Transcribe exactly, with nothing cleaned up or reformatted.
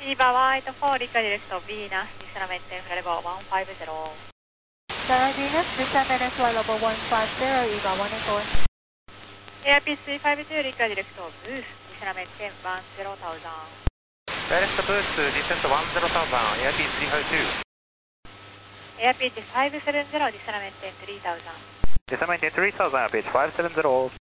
Eva White four, Rica Directo Venus, descendment ten, level one five zero. Dallas Venus, descendment and flight level one five zero, Eva one Echo. Airspeed three five two, Rica Directo Boost, descendment ten, one zero thousand. Direct boost, descent one zero thousand, airspeed three five two. Airspeed five seven zero, descendment ten, three thousand. Descendment three thousand, airspeed five seven zero.